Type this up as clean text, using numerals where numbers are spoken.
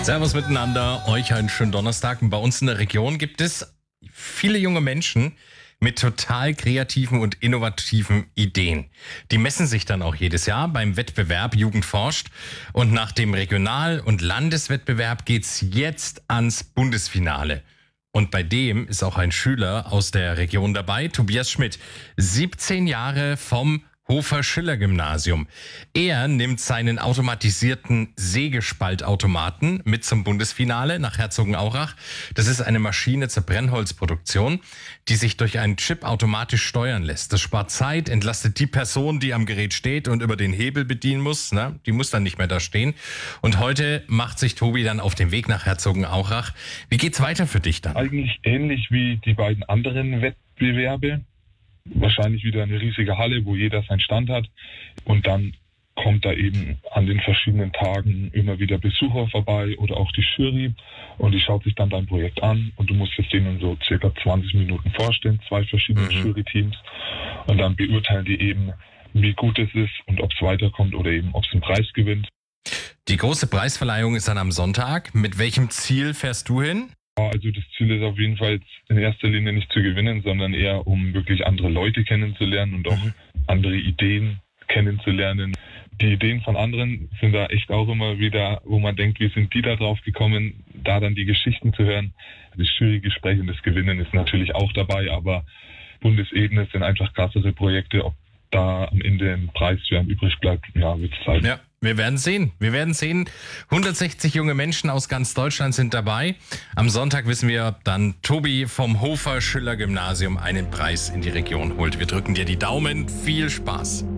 Servus miteinander, euch einen schönen Donnerstag. Und bei uns in der Region gibt es viele junge Menschen mit total kreativen und innovativen Ideen. Die messen sich dann auch jedes Jahr beim Wettbewerb Jugend forscht. Und nach dem Regional- und Landeswettbewerb geht's jetzt ans Bundesfinale. Und bei dem ist auch ein Schüler aus der Region dabei, Tobias Schmidt, 17 Jahre vom Hofer-Schiller-Gymnasium. Er nimmt seinen automatisierten Sägespaltautomaten mit zum Bundesfinale nach Herzogenaurach. Das ist eine Maschine zur Brennholzproduktion, die sich durch einen Chip automatisch steuern lässt. Das spart Zeit, entlastet die Person, die am Gerät steht und über den Hebel bedienen muss. Ne? Die muss dann nicht mehr da stehen. Und heute macht sich Tobi dann auf den Weg nach Herzogenaurach. Wie geht's weiter für dich dann? Eigentlich ähnlich wie die beiden anderen Wettbewerbe. Wahrscheinlich wieder eine riesige Halle, wo jeder seinen Stand hat. Und dann kommt da eben an den verschiedenen Tagen immer wieder Besucher vorbei oder auch die Jury. Und die schaut sich dann dein Projekt an und du musst es denen so circa 20 Minuten vorstellen, 2 verschiedene Jury-Teams. Und dann beurteilen die eben, wie gut es ist und ob es weiterkommt oder eben ob es einen Preis gewinnt. Die große Preisverleihung ist dann am Sonntag. Mit welchem Ziel fährst du hin? Also das Ziel ist auf jeden Fall in erster Linie nicht zu gewinnen, sondern eher um wirklich andere Leute kennenzulernen und auch andere Ideen kennenzulernen. Die Ideen von anderen sind da echt auch immer wieder, wo man denkt, wie sind die da drauf gekommen, da dann die Geschichten zu hören. Das Jurygespräch und das Gewinnen ist natürlich auch dabei, aber Bundesebene sind einfach krassere Projekte. Ob da am Ende ein Preis für einen übrig bleibt, ja, wird es zeigen. Ja. Wir werden sehen. 160 junge Menschen aus ganz Deutschland sind dabei. Am Sonntag wissen wir, ob dann Tobi vom Hofer-Schiller-Gymnasium einen Preis in die Region holt. Wir drücken dir die Daumen. Viel Spaß.